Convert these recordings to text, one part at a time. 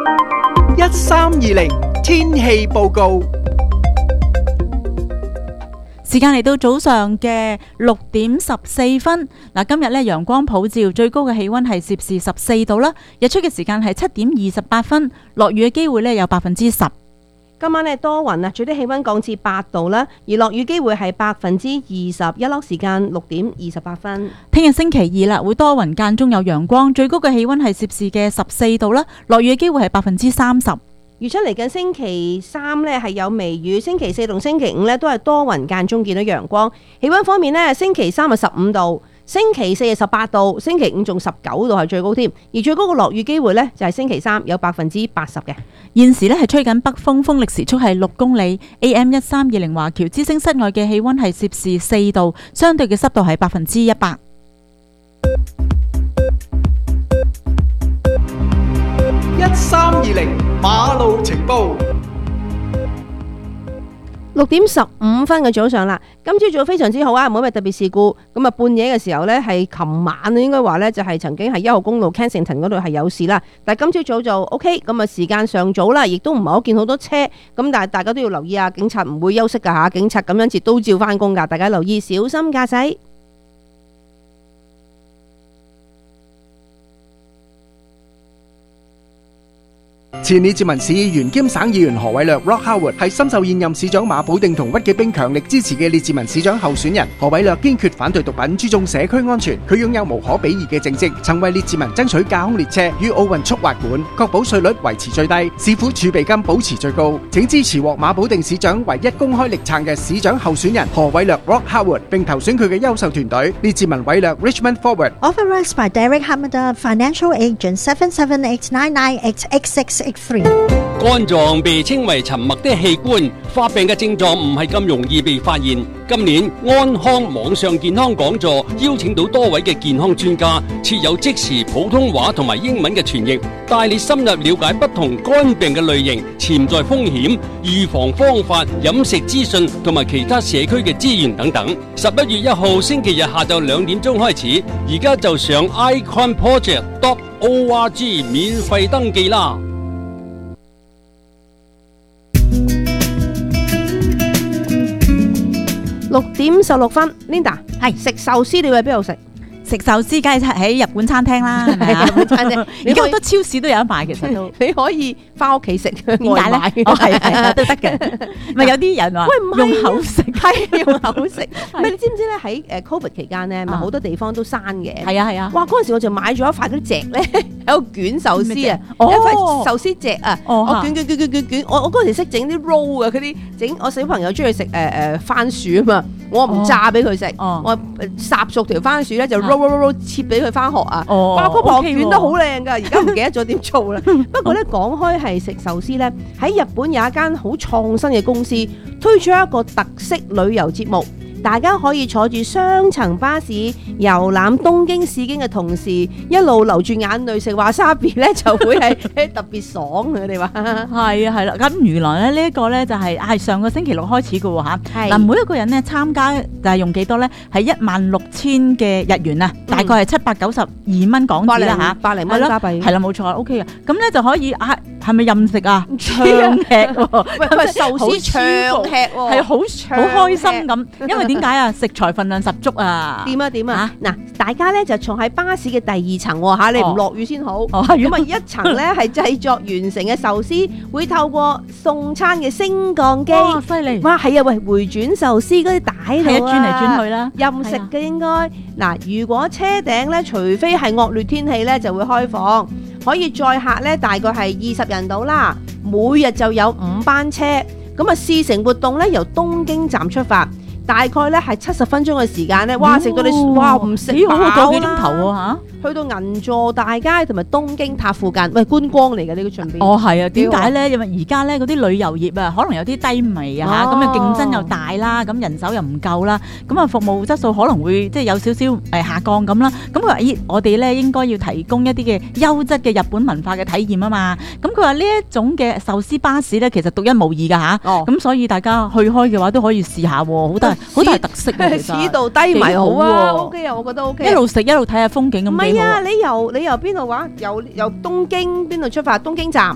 1320天氣報告。 時間嚟到早上嘅6點14分。嗱，今日咧陽光普照，最高嘅氣溫係攝氏14度啦。日出嘅時間係7點28分，落雨嘅機會咧有10%。 今晚咧多雲啊，最低氣溫降至8度啦，而落雨機會係20%，日落時間6點28分。 聽日星期二啦，會多雲間中有陽光，最高嘅氣溫係攝氏嘅14度啦，落雨嘅機會係30%。 預測嚟緊星期三呢係有微雨，星期四同星期五呢都係多雲間中見到陽光。氣溫方面呢，星期三係15度，星期四係18度，星期五仲19度係最高添。而最高嘅落雨機會呢，就係星期三有80%嘅。 現時呢係吹緊北風，風力時速係6公里。AM 1320華僑之聲室外嘅氣溫係攝氏4度，相對嘅濕度係100%。 1320馬路情報。 6點15分嘅早上啦，今朝早非常之好啊，冇咩特別事故。咁啊，半夜嘅時候呢，係琴晚應該話呢，就係曾經係1號公路 Kensington 嗰度係有事啦。但係今朝早就 OK，咁啊時間尚早啦，亦都唔係好見好多車。咁但係大家都要留意啊，警察唔會休息噶吓，警察咁樣節都照翻工噶，大家留意小心駕駛。 前列治文市議員兼省議員何偉略 Rock Howard 係深受現任市長馬寶定同屈紀冰強力支持嘅列治文市長候選人。何偉略堅決反對毒品，注重社區安全。佢擁有無可比擬嘅政績，曾為列治文爭取架空列車與奧運速滑館，確保稅率維持最低，市府儲備金保持最高。請支持獲馬寶定市長唯一公開力撐嘅市長候選人何偉略 Rock Howard，並投選佢嘅優秀團隊列治文偉略 Richmond Forward。 Authorized by Derek Hamada, Financial Agent 77899886683。 肝臟被稱為沉默的器官，發病嘅症狀唔係咁容易被發現。今年安康網上健康講座邀請到多位嘅健康專家，設有即時普通話同埋英文嘅傳譯，帶你深入了解不同肝病嘅類型、潛在風險、預防方法、飲食資訊同埋其他社區嘅資源等等。11月1號星期日下晝2點鐘開始，而家就上 iconproject.org 免費登記啦。 6點16分 ，Linda 係食壽司，你會喺邊度食？ 食壽司梗係喺日本餐廳啦，係咪啊？日本餐廳，而家好多超市都有得賣，其實都你可以翻屋企食，點解咧？哦，係都得嘅。咪有啲人話用口食， 係用口食。咪你知唔知咧？喺COVID 期間咧，咪好多地方都閂嘅。 係啊係啊。 哇！嗰陣時我就買咗一塊嗰啲席咧，喺度捲壽司啊，一塊壽司席啊，我捲，我嗰陣時識整啲 roll 啊，嗰啲整我小朋友中意食番薯啊嘛，我唔炸俾佢食，我烚熟條番薯咧就切俾佢翻學啊！哇，嗰盤捲得好靚噶，而家唔記得咗點做啦。不過咧，講開係食壽司咧，喺日本有一間好創新嘅公司推出一個特色旅遊節目。大家可以坐住雙層巴士遊覽東京市經嘅同時，一路流住眼淚食華沙比咧，就會係特別爽佢哋話。係啊係啦，咁原來咧呢一個咧就係上個星期六開始嘅喎嚇。嗱，每一個人咧參加就係用幾多咧？係16000嘅日元啊，大概係792蚊港紙啦嚇 ，80蚊加幣。 係啦，冇錯 ，OK 嘅。咁咧就可以係咪任食啊？暢吃喎， 喂，佢係壽司暢吃喎， 係好開心咁，因為點解啊？食材份量十足啊！ 點啊！嗱，大家咧就坐喺巴士嘅第2層嚇，你唔落雨先好。咁啊，一層咧係製作完成嘅壽司，會透過送餐嘅升降機， 哇，犀利！ 哇，係啊，喂，回轉壽司嗰啲帶度啊， 轉嚟轉去啦， 任食嘅應該。嗱，如果車頂咧，除非係惡劣天氣咧，就會開放，可以載客咧，大概係20人到啦，每日就有5班車。咁啊，試乘活動咧由東京站出發。大概咧係70分鐘嘅時間咧，哇！食到你哇唔食飽啦， 個幾鐘頭喎嚇！ 去到銀座大街同埋東京塔附近，喂，觀光嚟嘅呢個順便。 哦，係啊，點解咧？因為而家咧嗰啲旅遊業啊，可能有啲低迷啊嚇，咁啊競爭又大啦，咁人手又唔夠啦，咁啊服務質素可能會即係有少少下降咁啦。咁佢話：咦，我哋咧應該要提供一啲嘅優質嘅日本文化嘅體驗啊嘛。咁佢話呢一種嘅壽司巴士咧，其實獨一無二㗎嚇。咁所以大家去開嘅話都可以試下喎，好大特色喎。 市道低迷好啊 ，OK 啊，我覺得 OK。一路食一路睇下風景咁幾好。 唔係啊，你由邊度話？由東京邊度出發？東京站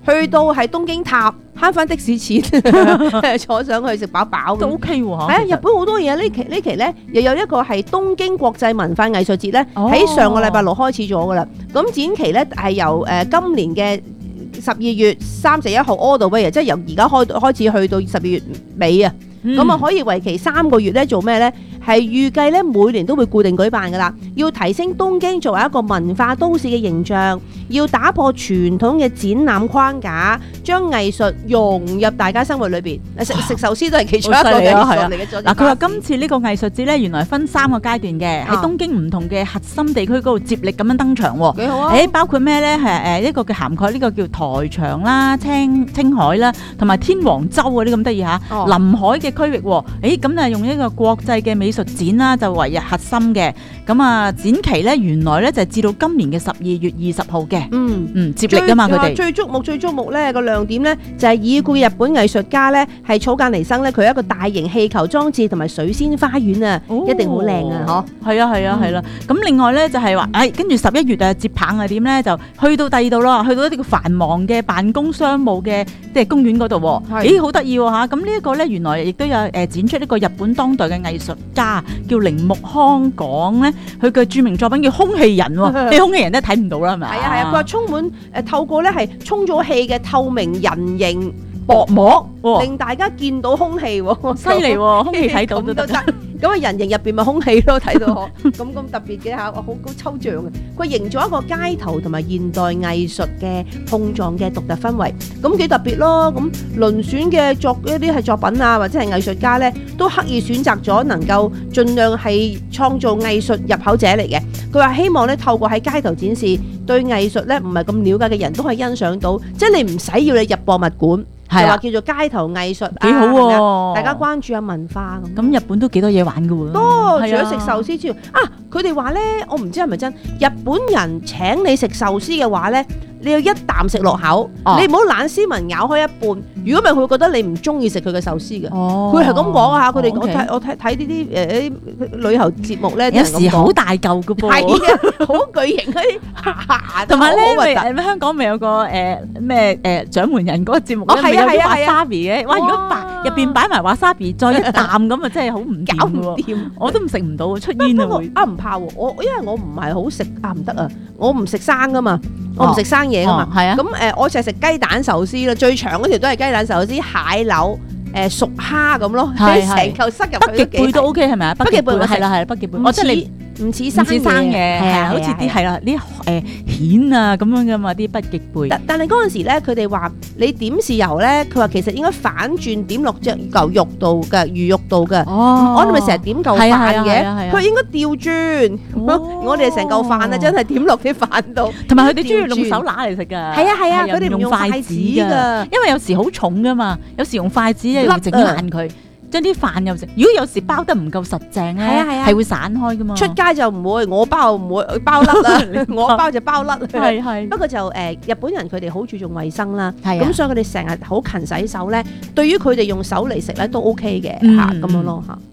去到係東京塔慳翻的士錢，坐上去食飽飽都 OK 喎。 係啊，日本好多嘢呢期咧又有一個係東京國際文化藝術節咧，喺上個禮拜六開始咗噶啦。咁展期咧係由今年嘅12月31號 all the way，即係由而家開始去到12月尾啊。咁啊可以為期3個月咧做咩咧？係預計咧每年都會固定舉辦噶啦，要提升東京作為一個文化都市嘅形象，要打破傳統嘅展覽框架，將藝術融入大家生活裏邊。食壽司都係其中一個藝術嚟嘅。 嗱，佢話今次呢個藝術節咧，原來分3個階段嘅，喺東京唔同嘅核心地區嗰度接力咁樣登場喎。 幾好啊！ 包括咩咧？係呢個嘅涵蓋呢個叫台場啦、青海啦，同埋天皇洲嗰啲咁得意嚇。臨海嘅區域喎，咁啊用一個國際嘅美術展啦，就為核心嘅。咁啊展期咧，原來咧就係至到今年嘅12月20號嘅。接力啊嘛，佢哋最矚目咧個亮點咧就係已故日本藝術家咧係草間彌生咧，佢有一個大型氣球裝置同埋水仙花園啊，一定好靚啊！嗬，係啦。咁另外咧就係話，跟住11月接棒係點咧？就去到第二度咯，去到一啲繁忙嘅辦公商務嘅即係公園嗰度。好得意喎嚇！咁呢一個咧原來亦都有展出呢個日本當代嘅藝術家叫鈴木康廣咧，佢嘅著名作品叫空氣人喎，啲空氣人都睇唔到啦，係咪？係啊，佢話充滿透過咧係充咗氣嘅透明人形薄膜，令大家見到空氣喎，犀利喎！空氣睇到都得。 咁啊，人形入邊咪空氣咯，睇到咁特別嘅嚇，好抽象嘅。佢營造一個街頭同埋現代藝術嘅碰撞嘅獨特氛圍，咁幾特別咯。咁遴選嘅一啲係作品啊，或者係藝術家咧，都刻意選擇咗能夠盡量係創造藝術入口者嚟嘅。佢話希望咧透過喺街頭展示，對藝術咧唔係咁了解嘅人都可以欣賞到，即係你唔使要你入博物館。就話叫做街頭藝術， 幾好喎！ 大家關注下文化咁。 咁日本都幾多嘢玩㗎喎。 多，除咗食壽司之外，佢哋話咧，我唔知係咪真。日本人請你食壽司嘅話咧，你要一啖食落口，你唔好懶斯文咬開一半。如果唔係，佢會覺得你唔中意食佢嘅壽司嘅。佢係咁講啊！佢哋我睇呢啲旅遊節目咧， 有時好大嚿㗎噃， 係啊，好巨型嗰啲， 同埋咧，香港咪有個掌門人嗰個節目咧，咪有啲 wasabi 嘅。哇！如果入邊擺埋 wasabi，再一啖咁啊，真係好唔搞唔掂，我都食唔到，出煙啊會。 唔怕喎，因為我唔係好食唔得啊，我唔食生噶嘛。我唔食生嘢噶嘛，咁我就係食雞蛋壽司啦，最長嗰條都係雞蛋壽司、蟹柳、熟蝦咁咯，成嚿塞入去。 北極貝都 OK 係咪啊？北極貝係啦，北極貝。我即係你唔似生嘅， 係啊，好似啲係啦，啲蜆啊咁樣噶嘛，啲北極貝。 但係嗰陣時咧，佢哋話你點豉油咧，佢話其實應該反轉點落隻嚿肉度嘅魚肉度嘅。我哋咪成日點嚿飯嘅，佢應該調轉。我哋成嚿飯啊，真係點落啲飯度。同埋佢哋中意用手拿嚟食㗎。係啊，佢哋唔用筷子㗎， 因為有時好重㗎嘛，有時用筷子咧會整爛佢。將啲飯又食，如果有時包得唔夠實淨咧，係會散開噶嘛。出街就唔會，我包唔會包甩啦，我包就包甩。 係。 不過就日本人佢哋好注重衛生啦，咁所以佢哋成日好勤洗手咧。對於佢哋用手嚟食咧都 OK 嘅嚇，咁樣咯嚇。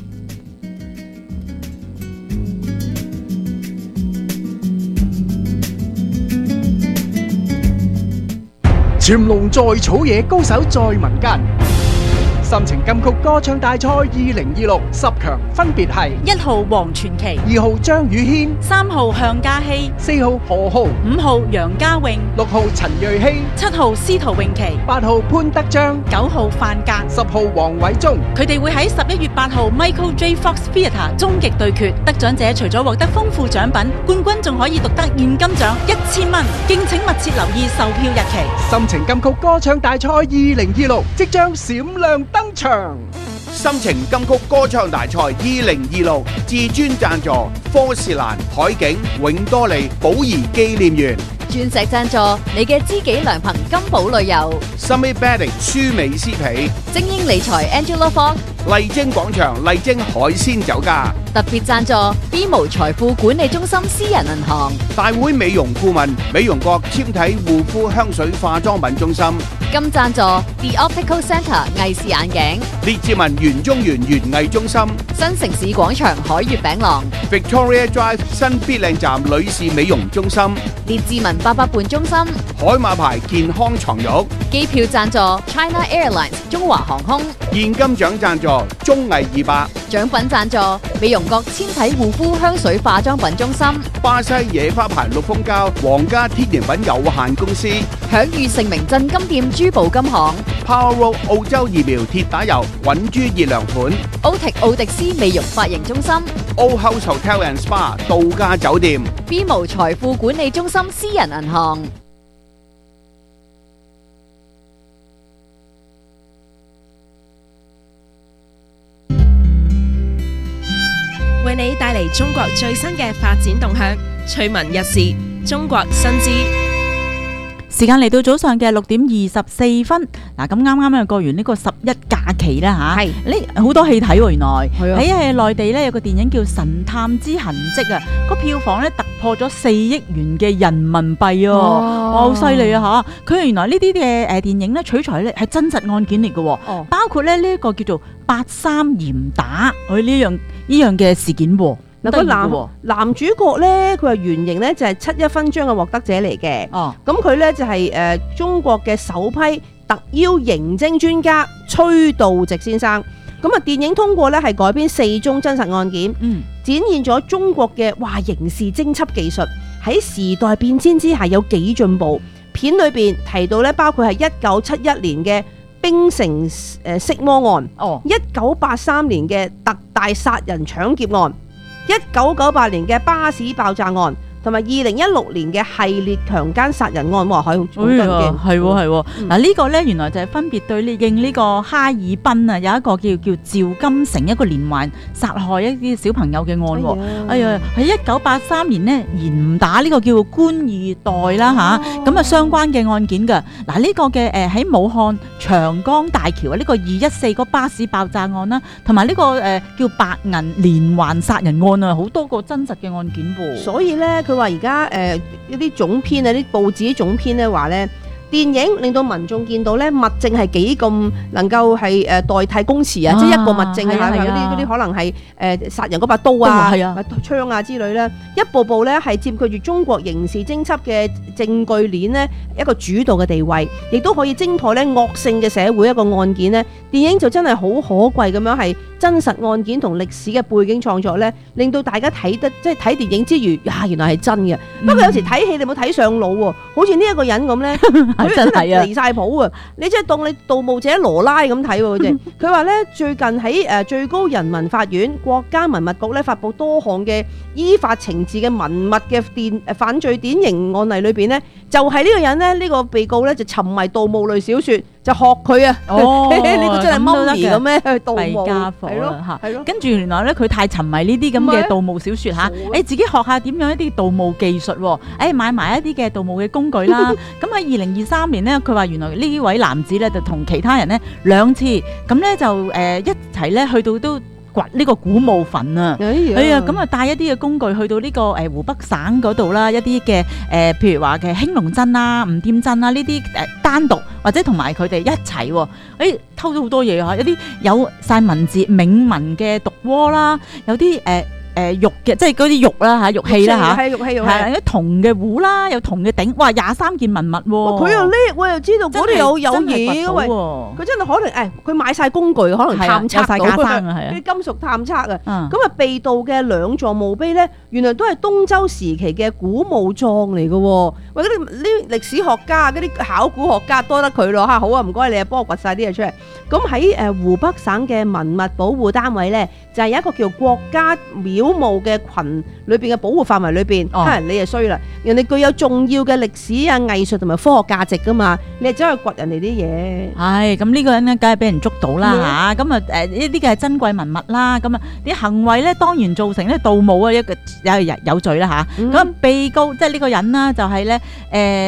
潛龍在草野，高手在民間。心情金曲歌唱大賽2026 10強分別係 1號黃傳奇、 2號張宇軒、 3號向嘉熙、 4號何浩、 5號楊家穎、 6號陳瑞希、 7號司徒詠琪、 8號潘德章、 9號范格、 10號黃偉忠。 佢哋會喺11月8號 Michael J. Fox Theatre 終極對決，得獎者除咗獲得豐富獎品，冠軍仲可以獨得現金獎1000蚊。敬請密切留意售票日期。 心情金曲歌唱大賽2026即將閃亮登場。 心情金曲歌唱大賽2026至尊贊助科士蘭、海景、永多利、寶儀紀念園， 鑽石贊助你嘅知己良朋金寶旅遊， Summit Bedding 舒美斯皮， 精英理財 Angela Fong 麗晶廣場麗晶海鮮酒家， 特別贊助 BMO 財富管理中心私人銀行。 大會美容顧問美容國纖體護膚香水化妝品中心， 金贊助 The Optical Centre 藝視眼鏡。 列治文園中園園藝中心， 新城市廣場海悅餅廊。 Victoria Drive 新必靚站女士美容中心， 列治文88伴中心。 海馬牌健康床褥， 機票贊助 China Airlines 中華航空。 現金獎贊助綜藝200， 獎品贊助美容國纖體護膚香水化妝品中心。 巴西野花牌綠蜂膠皇家天然品有限公司， 享譽盛名鎮金店珠寶金行。 Power Road 澳洲疫苗鐵打油穩珠熱涼盤， 奧迪斯美容髮型中心。 O House Hotel and Spa 度假酒店， BMO 財富管理中心私人銀行。 為你帶嚟中國最新嘅發展動向，趣聞日事，中國新知。 時間嚟到早上嘅6:24。嗱，咁啱啱又過完呢個11假期啦嚇，呢好多戲睇喎，原來喺內地咧有個電影叫《神探之痕跡》啊，個票房咧突破咗4億元嘅人民幣啊，哇，好犀利啊嚇！佢原來呢啲嘅電影咧取材咧係真實案件嚟嘅喎，包括咧呢一個叫做83嚴打佢呢樣嘅事件喎。 嗱，個男主角咧，佢話原型咧就係7一勳章嘅獲得者嚟嘅。咁佢咧就係中國嘅首批特邀刑偵專家崔道直先生。咁啊，電影通過咧係改編4宗真實案件，展現咗中國嘅刑事偵緝技術喺時代變遷之下有幾進步。片裏邊提到咧，包括係1971年嘅冰城色魔案，1983年嘅特大殺人搶劫案，1998年嘅巴士爆炸案，同埋2016年嘅系列強姦殺人案，哇，係好驚， 係喎。嗱，呢個咧原來就係分別對應呢個哈爾濱啊，有一個叫趙金城一個連環殺害一啲小朋友嘅案。哎呀，喺1983年呢，嚴打呢個叫官二代啦嚇，咁啊相關嘅案件㗎。嗱，呢個嘅喺武漢長江大橋啊，呢個214個巴士爆炸案啦，同埋呢個叫白銀連環殺人案啊，好多個真實嘅案件噃。 所以咧，佢話而家一啲總編啊，啲報紙總編咧話咧，電影令到民眾見到咧物證係幾咁能夠係代替供詞啊，即係一個物證啊，嗰啲可能係殺人嗰把刀啊、槍啊之類咧，一步步咧係佔據住中國刑事偵緝嘅證據鏈呢一個主導嘅地位，亦都可以偵破咧惡性嘅社會一個案件呢。電影就真係好可貴咁樣係真實案件同歷史嘅背景創作咧，令到大家睇得即係睇電影之餘，原來係真嘅。不過有時睇戲你冇睇上腦喎，好似呢一個人咁咧，佢真係離晒譜啊！你即係當你盜墓者羅拉咁睇喎，佢話咧最近喺最高人民法院、國家文物局咧發布多項嘅依法懲治嘅文物嘅犯罪典型案例裏邊呢，就係呢個人咧，呢個被告咧就沉迷盜墓類小説。就學佢啊！呢個真係媽咪咁咩？去盜墓係咯嚇， 跟住原來咧佢太沉迷呢啲咁嘅盜墓小説嚇，自己學下點樣一啲盜墓技術喎，買埋一啲嘅盜墓嘅工具啦。咁喺2023年呢，佢話原來呢位男子咧就同其他人呢2次，咁咧就一齊咧去到都掘呢個古墓墳啊！咁啊帶一啲嘅工具去到呢個湖北省嗰度啦，一啲嘅譬如話嘅興隆鎮啊、吳店鎮啊呢啲單獨或者同埋佢哋一齊喎，偷咗好多嘢嚇，有啲有晒文字銘文嘅毒鍋啦，有啲玉嘅，即係嗰啲玉啦嚇，玉器啦嚇，係有銅嘅壺啦，有銅嘅鼎，哇23件文物喎！ 佢又叻，我又知道嗰度有嘢，佢真係可能佢買晒工具，可能探測到啲金屬探測啊。咁啊被盜嘅2座墓碑咧，原來都係東周時期嘅古墓葬嚟嘅喎。喂，嗰啲歷史學家、嗰啲考古學家多得佢咯嚇，好啊，唔該你啊，幫我掘晒啲嘢出嚟。咁喺湖北省嘅文物保護單位咧，就係有一個叫國家廟墓嘅群裏邊嘅保護範圍裏邊，你就衰啦！人哋具有重要嘅歷史啊、藝術同埋科學價值噶嘛，你係走去掘人哋啲嘢。 係咁呢個人咧，梗係俾人捉到啦嚇！咁啊呢啲嘅係珍貴文物啦，咁啊啲行為咧當然造成咧盜墓啊一個有罪啦嚇。咁被告即係呢個人啦，就係咧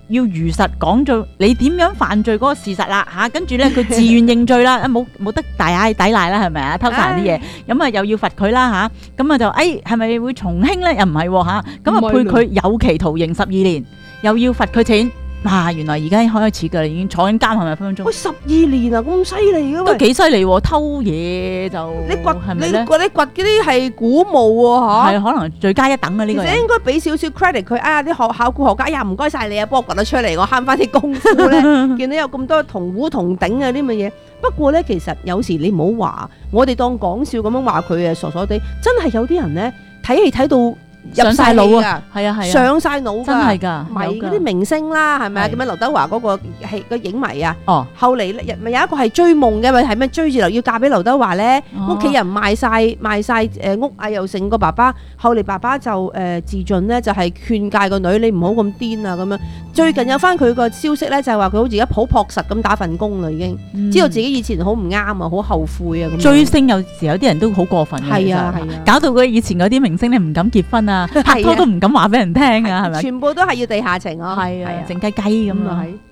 要如實講咗你點樣犯罪嗰個事實啦嚇，跟住咧佢自願認罪啦，冇得大嗌抵賴啦，係咪啊？偷晒人啲嘢，咁啊又要罰佢啦嚇，咁啊就係咪會從輕咧？又唔係嚇，咁啊判佢有期徒刑12年，又要罰佢錢。原來而家開始㗎啦，已經坐緊監係咪分分鐘？ 喂，12年啊，咁犀利㗎嘛？ 都幾犀利喎！偷嘢就你掘係咪咧？ 你掘嗰啲係古墓喎， 係可能罪加一等啊！呢個其實應該俾少少 credit 佢。啲考古學家呀，唔該晒你啊，幫我掘得出嚟，我慳翻啲功夫咧。見到有咁多同壺同鼎啊啲咁嘅嘢。不過咧，其實有時你唔好話，我哋當講笑咁樣話佢傻傻地，真係有啲人咧睇戲睇到。入晒腦啊，係啊，上晒腦㗎， 真係㗎， 迷嗰啲明星啦，係咪啊？點解劉德華嗰個戲個影迷啊？哦，後嚟咪有一個係追夢嘅，咪係咩追住要嫁俾劉德華咧？屋企人賣晒屋啊，又成個爸爸，後嚟爸爸就自盡咧，就係勸誡個女你唔好咁癲啊咁樣。最近有翻佢個消息咧，就係話佢好似而家好樸實咁打份工啦，已經知道自己以前好唔啱啊，好後悔啊咁。追星有時有啲人都好過分嘅，係啊，搞到佢以前嗰啲明星咧唔敢結婚啊。拍拖都唔敢話俾人聽啊，係咪？ 全部都係要地下情啊， 係啊，靜雞雞咁啊。